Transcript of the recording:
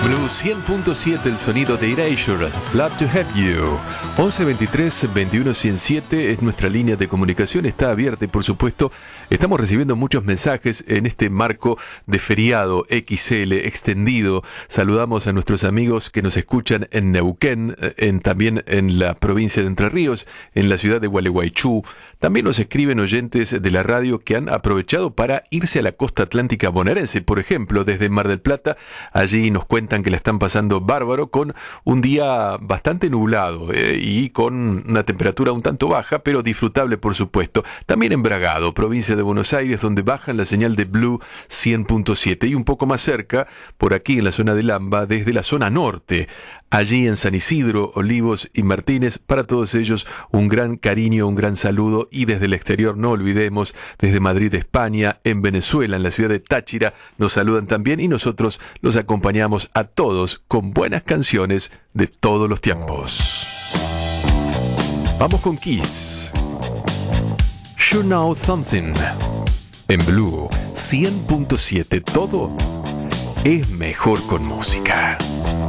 Blue 100.7, el sonido de Erasure, Love to Have You. 11 23 21 107 es nuestra línea de comunicación, está abierta y por supuesto estamos recibiendo muchos mensajes en este marco de feriado XL extendido. Saludamos a nuestros amigos que nos escuchan en Neuquén, también en la provincia de Entre Ríos, en la ciudad de Gualeguaychú. También nos escriben oyentes de la radio que han aprovechado para irse a la costa atlántica bonaerense, por ejemplo, desde Mar del Plata. Allí nos cuentan que la están pasando bárbaro con un día bastante nublado y con una temperatura un tanto baja, pero disfrutable por supuesto. También en Bragado, provincia de Buenos Aires, donde bajan la señal de Blue 100.7 y un poco más cerca, por aquí en la zona de Lamba, desde la zona norte. Allí en San Isidro, Olivos y Martínez, para todos ellos un gran cariño, un gran saludo y desde el exterior no olvidemos, desde Madrid, España, en Venezuela, en la ciudad de Táchira, nos saludan también y nosotros los acompañamos a todos con buenas canciones de todos los tiempos. Vamos con Kiss. You Know Something. En Blue 100.7 todo es mejor con música.